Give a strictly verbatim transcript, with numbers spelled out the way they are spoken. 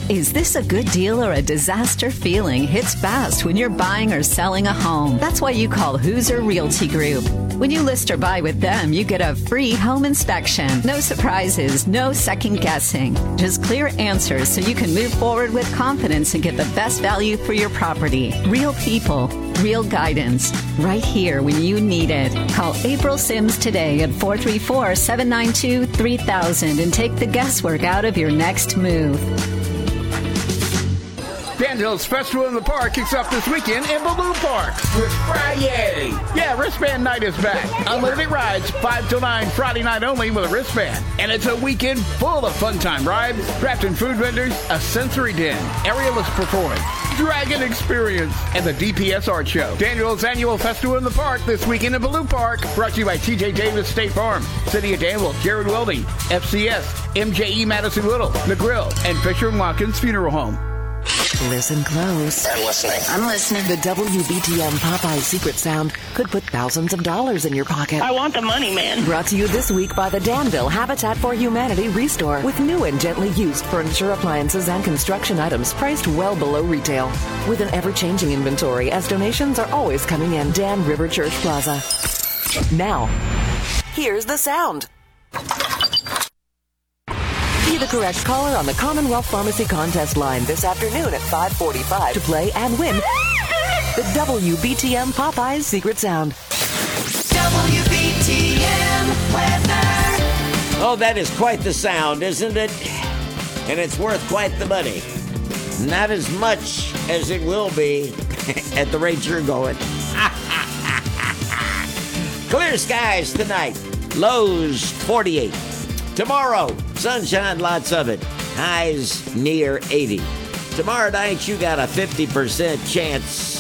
That is this a good deal or a disaster feeling hits fast when you're buying or selling a home. That's why you call Hoosier Realty Group. When you list or buy with them, you get a free home inspection. No surprises, no second guessing. Just clear answers so you can move forward with confidence and get the best value for your property. Real people, real guidance, right here when you need it. Call April Sims today at four three four, seven nine two, three thousand and take the guesswork out of your next move. Danville's Festival in the Park kicks off this weekend in Balloon Park with Friday. Yeah, wristband night is back. Unlimited rides, five till nine, Friday night only with a wristband. And it's a weekend full of fun time rides, craft and food vendors, a sensory den, aerialist performance, Dragon Experience, and the D P S Art Show. Danville's annual Festival in the Park this weekend in Balloon Park. Brought to you by T J Davis State Farm, City of Danville, Jared Welding, F C S, M J E Madison Little, The Grill, and Fisher and Watkins Funeral Home. Listen close. I'm listening. I'm listening. The W B T M Popeye's secret sound could put thousands of dollars in your pocket. I want the money, man. Brought to you this week by the Danville Habitat for Humanity Restore with new and gently used furniture, appliances, and construction items priced well below retail. With an ever-changing inventory as donations are always coming in. Dan River Church Plaza. Now, here's the sound. Be the correct caller on the Commonwealth Pharmacy contest line this afternoon at five forty-five to play and win the W B T M Popeyes Secret Sound. W B T M weather. Oh, that is quite the sound, isn't it? And it's worth quite the money. Not as much as it will be at the rate you're going. Clear skies tonight. Lows forty-eight. Tomorrow, sunshine, lots of it. Highs near eighty. Tomorrow night, you got a fifty percent chance